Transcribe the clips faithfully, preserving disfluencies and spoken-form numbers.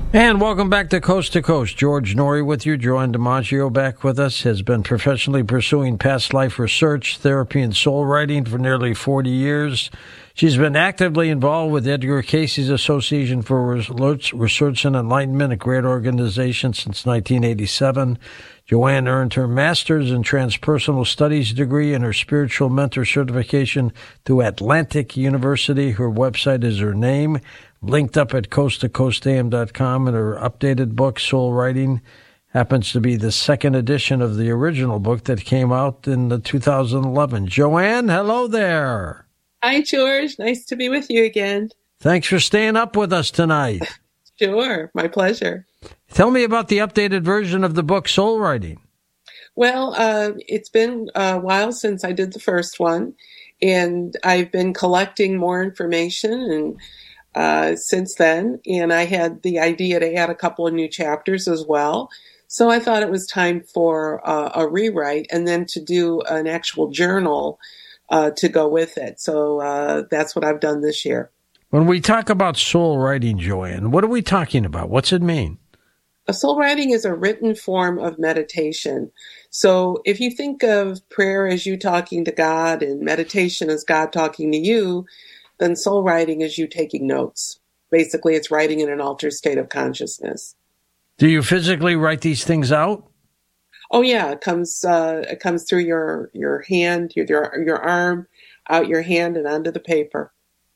And welcome back to Coast to Coast. George Noory with you. Joanne DiMaggio back with us, has been professionally pursuing past life research, therapy, and soul writing for nearly forty years. She's been actively involved with Edgar Cayce's Association for Research and Enlightenment, a great organization, since nineteen eighty-seven. Joanne earned her master's in transpersonal studies degree and her spiritual mentor certification through Atlantic University. Her website is her name, linked up at coast to coast a m dot com, and her updated book, Soul Writing, happens to be the second edition of the original book that came out in the two thousand eleven. Joanne, hello there. Hi, George. Nice to be with you again. Thanks for staying up with us tonight. Sure. My pleasure. Tell me about the updated version of the book, Soul Writing. Well, uh, it's been a while since I did the first one, and I've been collecting more information and uh, since then, and I had the idea to add a couple of new chapters as well. So I thought it was time for uh, a rewrite and then to do an actual journal uh, to go with it. So uh, that's what I've done this year. When we talk about soul writing, Joanne, what are we talking about? What's it mean? A soul writing is a written form of meditation. So if you think of prayer as you talking to God and meditation as God talking to you, then soul writing is you taking notes. Basically, it's writing in an altered state of consciousness. Do you physically write these things out? Oh yeah, it comes uh, it comes through your your hand, your your your arm, out your hand and onto the paper.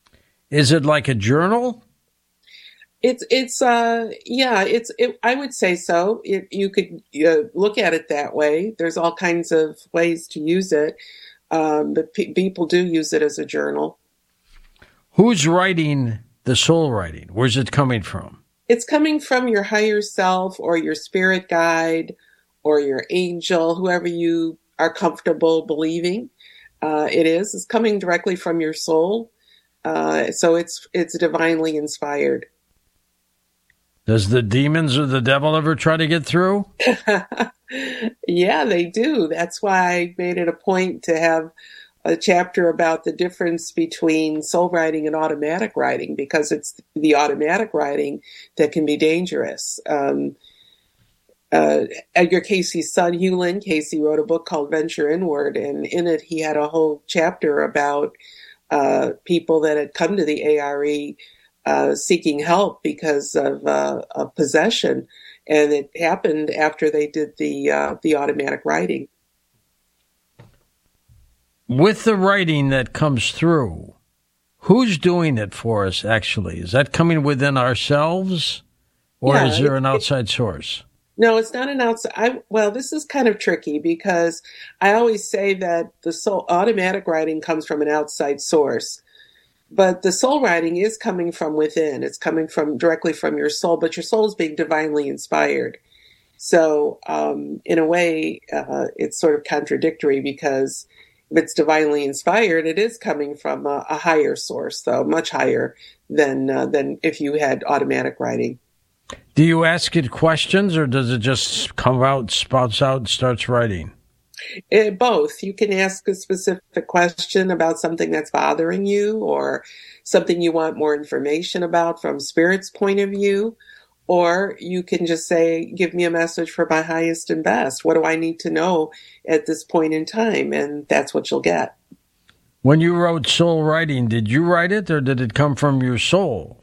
Is it like a journal? It's it's uh yeah it's it, I would say so. It, you could uh, look at it that way. There's all kinds of ways to use it, um, but pe- people do use it as a journal. Who's writing the soul writing? Where's it coming from? It's coming from your higher self or your spirit guide or your angel, whoever you are comfortable believing. Uh, it is. It's coming directly from your soul. Uh, so it's it's divinely inspired. Does the demons or the devil ever try to get through? Yeah, they do. That's why I made it a point to have a chapter about the difference between soul writing and automatic writing, because it's the automatic writing that can be dangerous. Um, uh, Edgar Cayce's son, Hugh Lynn Cayce, wrote a book called Venture Inward, and in it he had a whole chapter about uh, people that had come to the A R E uh, seeking help because of, uh, of possession, and it happened after they did the uh, the automatic writing. With the writing that comes through, who's doing it for us, actually? Is that coming within ourselves, or Yeah, is there it- an outside source? No, it's not an outside. I, well, this is kind of tricky because I always say that the soul automatic writing comes from an outside source, but the soul writing is coming from within. It's coming from directly from your soul, but your soul is being divinely inspired. So, um, in a way, uh, it's sort of contradictory because if it's divinely inspired, it is coming from a, a higher source, though, much higher than uh, than if you had automatic writing. Do you ask it questions, or does it just come out, spouts out, and starts writing? It, both. You can ask a specific question about something that's bothering you or something you want more information about from Spirit's point of view. Or you can just say, give me a message for my highest and best. What do I need to know at this point in time? And that's what you'll get. When you wrote Soul Writing, did you write it, or did it come from your soul?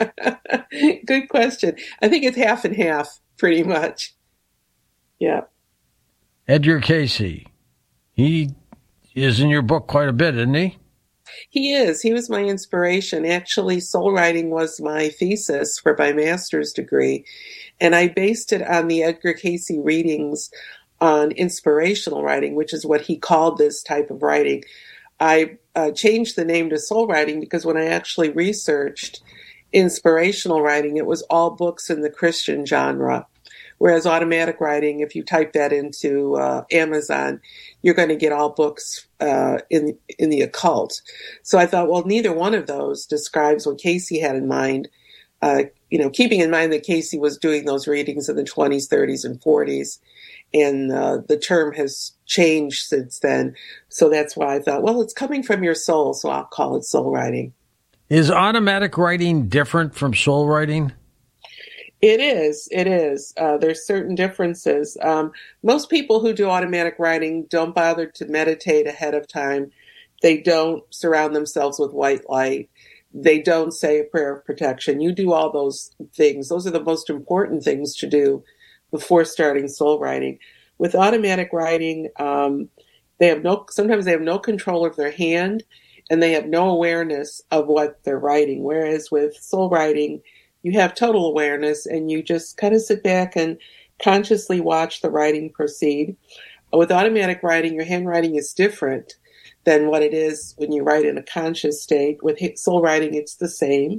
Good question. I think it's half and half, pretty much. Yeah. Edgar Cayce, he is in your book quite a bit, isn't he? He is. He was my inspiration. Actually, soul writing was my thesis for my master's degree, and I based it on the Edgar Cayce readings on inspirational writing, which is what he called this type of writing. I uh, changed the name to soul writing because when I actually researched inspirational writing, it was all books in the Christian genre. Whereas automatic writing, if you type that into uh, Amazon, you're going to get all books uh, in in the occult. So I thought, well, neither one of those describes what Cayce had in mind. Uh, you know, keeping in mind that Cayce was doing those readings in the twenties, thirties, and forties, and uh, the term has changed since then. So that's why I thought, well, it's coming from your soul, so I'll call it soul writing. Is automatic writing different from soul writing? It is. It is. Uh, there's certain differences. Um, most people who do automatic writing don't bother to meditate ahead of time. They don't surround themselves with white light. They don't say a prayer of protection. You do all those things. Those are the most important things to do before starting soul writing. With automatic writing, um, they have no. Sometimes they have no control of their hand, and they have no awareness of what they're writing. Whereas with soul writing, you have total awareness, and you just kind of sit back and consciously watch the writing proceed. With automatic writing, your handwriting is different than what it is when you write in a conscious state. With soul writing, it's the same.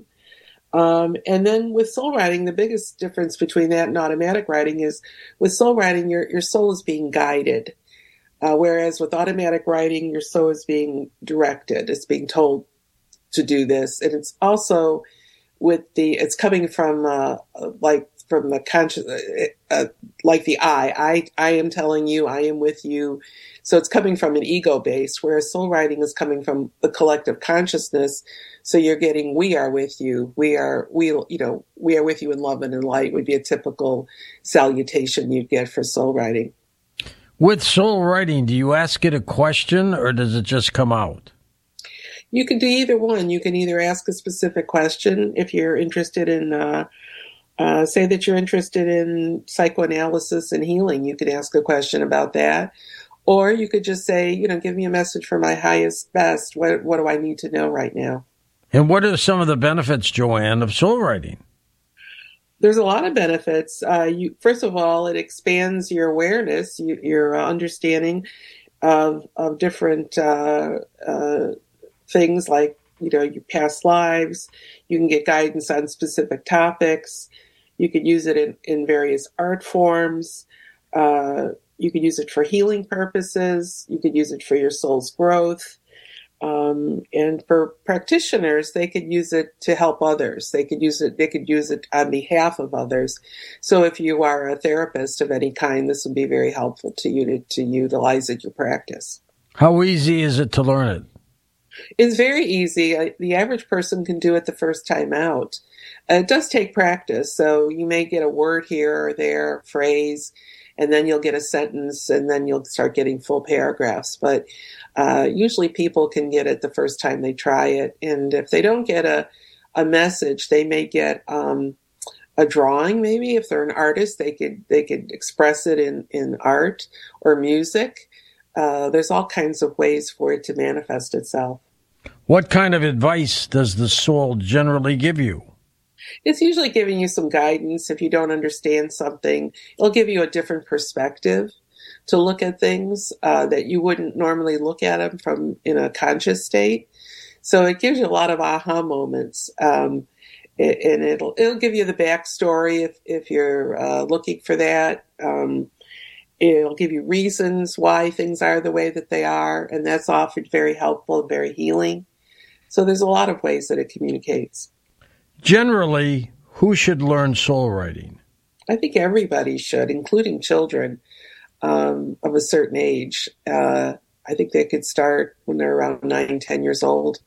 Um, and then with soul writing, the biggest difference between that and automatic writing is with soul writing, your, your soul is being guided. Uh, whereas with automatic writing, your soul is being directed. It's being told to do this. And it's also with the, it's coming from, uh, like, from the conscious, uh, uh, like the I, I, I am telling you, I am with you. So it's coming from an ego base, whereas soul writing is coming from the collective consciousness. So you're getting, we are with you. We are, we, you know, we are with you in love and in light would be a typical salutation you'd get for soul writing. With soul writing, do you ask it a question or does it just come out? You can do either one. You can either ask a specific question if you're interested in, uh, Uh, say that you're interested in psychoanalysis and healing. You could ask a question about that. Or you could just say, you know, give me a message for my highest best. What, what do I need to know right now? And what are some of the benefits, Joanne, of soul writing? There's a lot of benefits. Uh, you, first of all, it expands your awareness, you, your uh, understanding of, of different uh, uh, things like, you know, your past lives. You can get guidance on specific topics. You could use it in, in various art forms. Uh, you could use it for healing purposes. You could use it for your soul's growth. Um, and for practitioners, they could use it to help others. They could use it, they could use it on behalf of others. So if you are a therapist of any kind, this would be very helpful to you to, to utilize it in your practice. How easy is it to learn it? It's very easy. The average person can do it the first time out. Uh, it does take practice, so you may get a word here or there, phrase, and then you'll get a sentence, and then you'll start getting full paragraphs. But uh, usually people can get it the first time they try it. And if they don't get a, a message, they may get um, a drawing. Maybe if they're an artist, they could they could express it in, in art or music. Uh, there's all kinds of ways for it to manifest itself. What kind of advice does the soul generally give you? It's usually giving you some guidance. If you don't understand something, it'll give you a different perspective to look at things uh, that you wouldn't normally look at them from in a conscious state. So it gives you a lot of aha moments. Um, it, and it'll it'll give you the backstory if, if you're uh, looking for that. Um, It'll give you reasons why things are the way that they are, and that's often very helpful and very healing. So there's a lot of ways that it communicates. Generally, who should learn soul writing? I think everybody should, including children um, of a certain age. Uh, I think they could start when they're around nine, ten years old.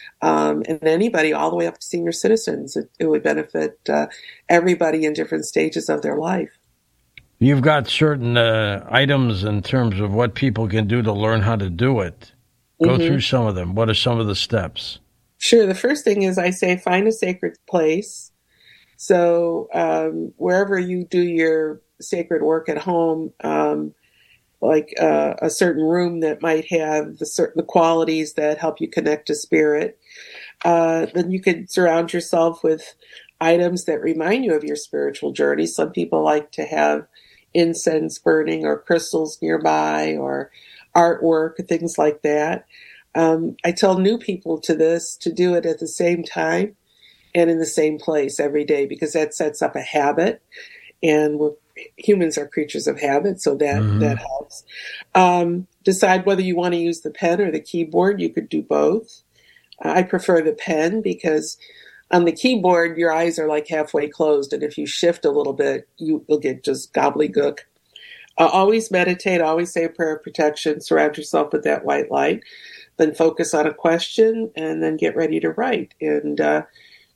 Um, and anybody all the way up to senior citizens. It, it would benefit uh, everybody in different stages of their life. You've got certain uh, items in terms of what people can do to learn how to do it. Go mm-hmm. through some of them. What are some of the steps? Sure. The first thing is I say find a sacred place. So um, wherever you do your sacred work at home, um, like uh, a certain room that might have the certain the qualities that help you connect to spirit, uh, then you could surround yourself with items that remind you of your spiritual journey. Some people like to have incense burning or crystals nearby or artwork, things like that. Um, I tell new people to this to do it at the same time and in the same place every day because that sets up a habit. And we're, humans are creatures of habit, so that, mm-hmm. that helps. Um, decide whether you want to use the pen or the keyboard. You could do both. Uh, I prefer the pen because on the keyboard, your eyes are like halfway closed, and if you shift a little bit, you will get just gobbledygook. Uh, always meditate, always say a prayer of protection, surround yourself with that white light, then focus on a question, and then get ready to write. And uh,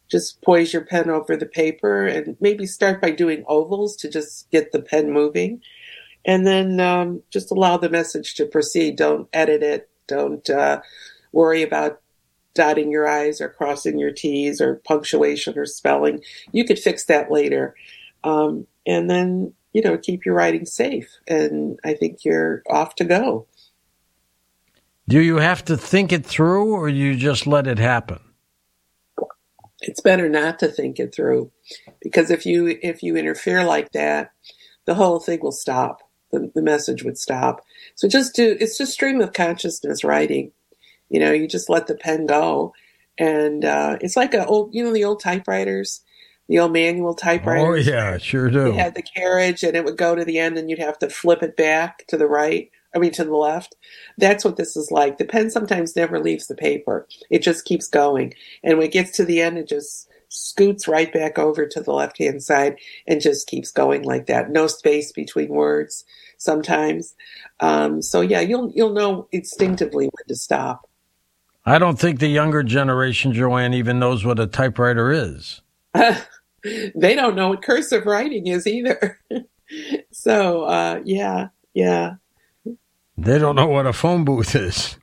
just poise your pen over the paper and maybe start by doing ovals to just get the pen moving. And then um, just allow the message to proceed. Don't edit it. Don't uh, worry about dotting your I's or crossing your T's or punctuation or spelling. You could fix that later. Um, and then, you know, keep your writing safe. And I think you're off to go. Do you have to think it through, or you just let it happen? It's better not to think it through, because if you if you interfere like that, the whole thing will stop. The, the message would stop. So just do, it's just stream of consciousness writing. You know, you just let the pen go. And uh, it's like a old, you know, the old typewriters, the old manual typewriters. Oh, yeah, sure do. You had the carriage and it would go to the end and you'd have to flip it back to the right. I mean, to the left. That's what this is like. The pen sometimes never leaves the paper. It just keeps going. And when it gets to the end, it just scoots right back over to the left-hand side and just keeps going like that. No space between words sometimes. Um, so, yeah, you'll you'll know instinctively when to stop. I don't think the younger generation, Joanne, even knows what a typewriter is. They don't know what cursive writing is either. So, uh, yeah, yeah. They don't know what a phone booth is.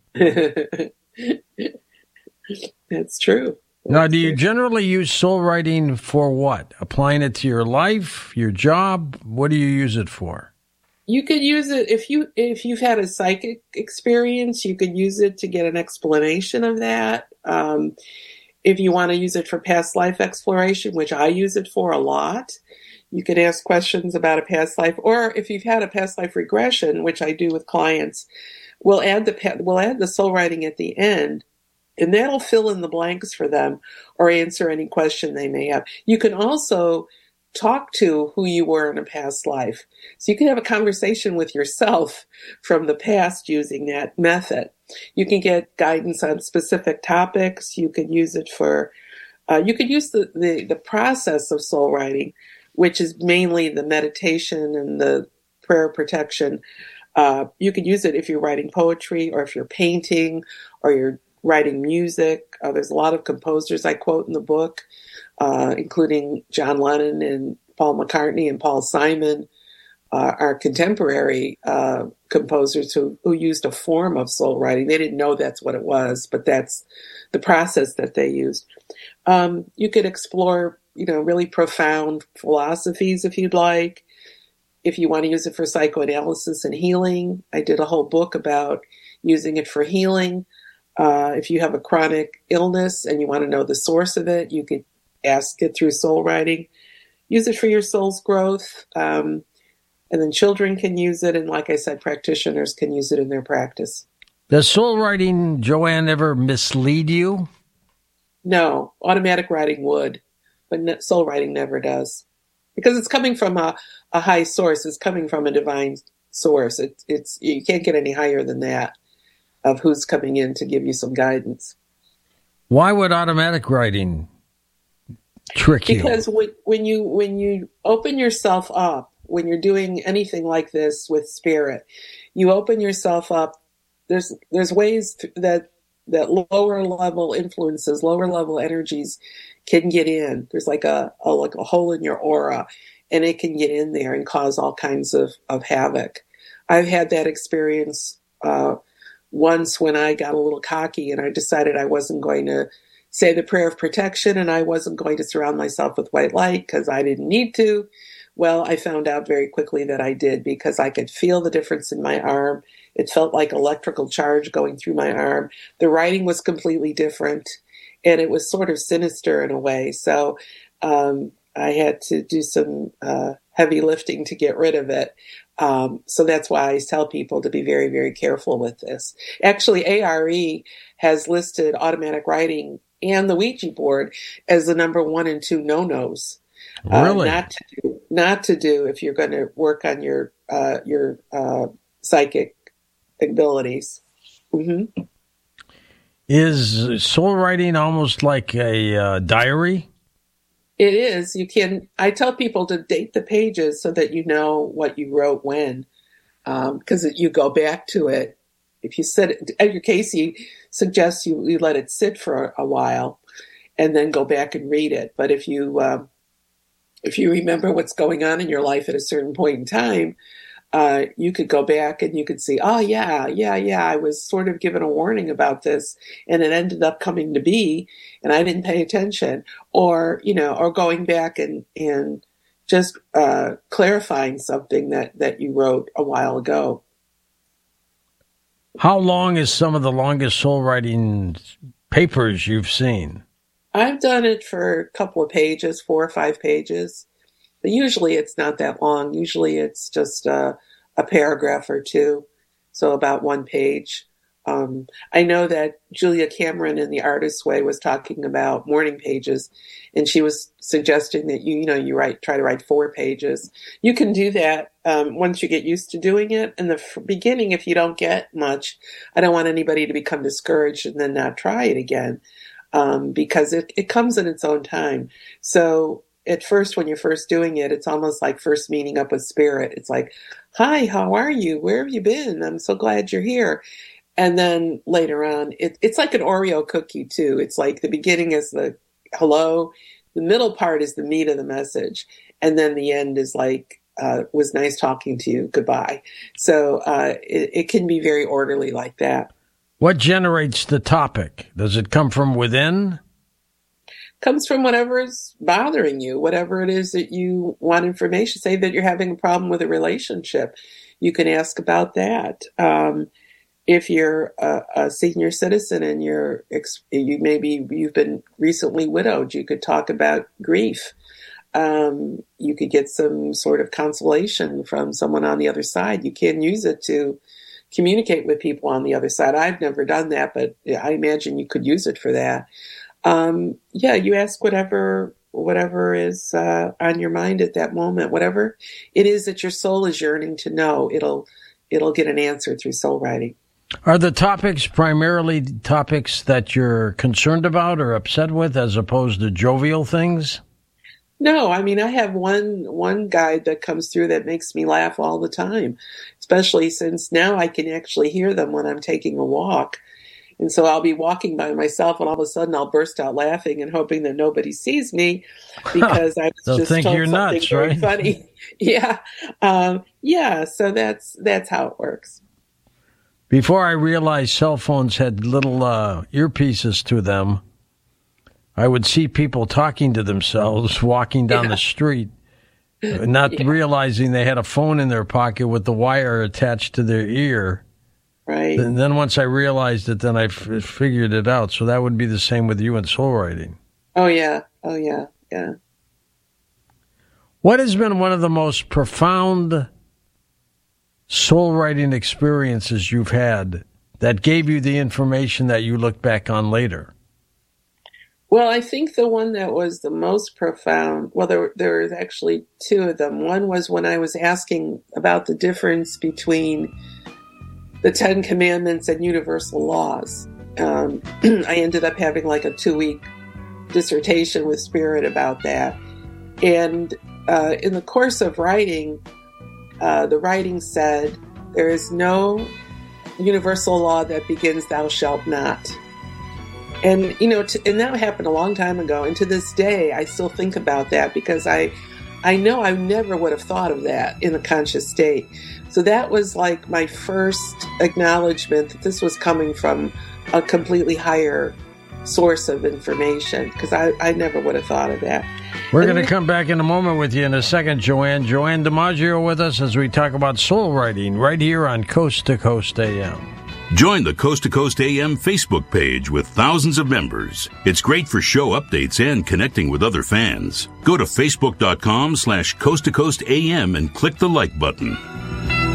That's true. Now, do you generally use soul writing for what? Applying it to your life, your job? What do you use it for? You could use it if you if you've had a psychic experience. You could use it to get an explanation of that. Um, if you want to use it for past life exploration, which I use it for a lot, you could ask questions about a past life. Or if you've had a past life regression, which I do with clients, we'll add the we'll add the soul writing at the end. And that'll fill in the blanks for them or answer any question they may have. You can also talk to who you were in a past life. So you can have a conversation with yourself from the past using that method. You can get guidance on specific topics. You could use it for, uh, you could use the, the, the process of soul writing, which is mainly the meditation and the prayer protection. Uh, you could use it if you're writing poetry or if you're painting or you're writing music. Uh, there's a lot of composers I quote in the book, uh, including John Lennon and Paul McCartney and Paul Simon, uh, are contemporary uh, composers who, who used a form of soul writing. They didn't know that's what it was, but that's the process that they used. Um, you could explore, you know, really profound philosophies if you'd like. If you want to use it for psychoanalysis and healing, I did a whole book about using it for healing. Uh, if you have a chronic illness and you want to know the source of it, you could ask it through soul writing. Use it for your soul's growth. Um, and then children can use it. And like I said, practitioners can use it in their practice. Does soul writing, Joanne, ever mislead you? No, automatic writing would, but soul writing never does. Because it's coming from a, a high source. It's coming from a divine source. It, it's you can't get any higher than that, of who's coming in to give you some guidance. Why would automatic writing trick you? Because when, when you when you open yourself up, when you're doing anything like this with spirit, you open yourself up. There's there's ways that that lower level influences, lower level energies can get in. There's like a, a like a hole in your aura, and it can get in there and cause all kinds of, of havoc. I've had that experience uh, once when I got a little cocky and I decided I wasn't going to say the prayer of protection and I wasn't going to surround myself with white light because I didn't need to. Well, I found out very quickly that I did, because I could feel the difference in my arm. It felt like electrical charge going through my arm. The writing was completely different, and it was sort of sinister in a way. So um, I had to do some uh, heavy lifting to get rid of it. Um, so that's why I tell people to be very, very careful with this. Actually, A R E has listed automatic writing and the Ouija board as the number one and two no-nos. Really? Uh, not to do, not to do if you're going to work on your uh, your uh, psychic abilities. Mm-hmm. Is soul writing almost like a uh, diary? It is. You can. I tell people to date the pages so that you know what you wrote when, because um, you go back to it. If you sit, Edgar Casey suggests you, you let it sit for a while, and then go back and read it. But if you uh, if you remember what's going on in your life at a certain point in time, uh, you could go back and you could see, oh yeah, yeah, yeah, I was sort of given a warning about this, and it ended up coming to be, and I didn't pay attention, or you know, or going back and and just uh, clarifying something that that you wrote a while ago. How long is some of the longest soul writing papers you've seen? I've done it for a couple of pages, four or five pages. But usually it's not that long. Usually it's just uh, a paragraph or two, so about one page. Um, I know that Julia Cameron in The Artist's Way was talking about morning pages, and she was suggesting that you, you know, you write, try to write four pages. You can do that um, once you get used to doing it. In the f- beginning, if you don't get much, I don't want anybody to become discouraged and then not try it again, um, because it, it comes in its own time. So at first, when you're first doing it, it's almost like first meeting up with spirit. It's like, hi, how are you? Where have you been? I'm so glad you're here. And then later on, it, it's like an Oreo cookie, too. It's like the beginning is the hello. The middle part is the meat of the message. And then the end is like, uh, was nice talking to you. Goodbye. So uh, it, it can be very orderly like that. What generates the topic? Does it come from within? Comes from whatever is bothering you, whatever it is that you want information. Say that you're having a problem with a relationship. You can ask about that. Um, If you're a, a senior citizen and you're you maybe you've been recently widowed, you could talk about grief. Um, you could get some sort of consolation from someone on the other side. You can use it to communicate with people on the other side. I've never done that, but I imagine you could use it for that. Um, yeah, you ask whatever whatever is uh, on your mind at that moment, whatever it is that your soul is yearning to know. It'll it'll get an answer through soul writing. Are the topics primarily topics that you're concerned about or upset with as opposed to jovial things? No, I mean, I have one one guide that comes through that makes me laugh all the time, especially since now I can actually hear them when I'm taking a walk. And so I'll be walking by myself and all of a sudden I'll burst out laughing and hoping that nobody sees me because I was They'll just think told you're something nuts, very right? funny. Yeah. Um, yeah. So that's that's how it works. Before I realized cell phones had little uh, earpieces to them, I would see people talking to themselves walking down Yeah. the street, not Yeah. realizing they had a phone in their pocket with the wire attached to their ear. Right. And then once I realized it, then I f- figured it out. So that would be the same with you and soul writing. Oh, yeah. Oh, yeah. Yeah. What has been one of the most profound soul writing experiences you've had that gave you the information that you look back on later? Well, I think the one that was the most profound, well, there, there was actually two of them. One was when I was asking about the difference between the Ten Commandments and universal laws. Um, I ended up having like a two-week dissertation with Spirit about that. And uh, in the course of writing, uh, the writing said, there is no universal law that begins, thou shalt not. And, you know, to, and that happened a long time ago. And to this day, I still think about that because I, I know I never would have thought of that in a conscious state. So that was like my first acknowledgement that this was coming from a completely higher source of information because I, I never would have thought of that. We're going to come back in a moment with you in a second, Joanne. Joanne DiMaggio with us as we talk about soul writing right here on Coast to Coast A M. Join the Coast to Coast A M Facebook page with thousands of members. It's great for show updates and connecting with other fans. Go to facebook.com slash Coast to Coast AM and click the like button.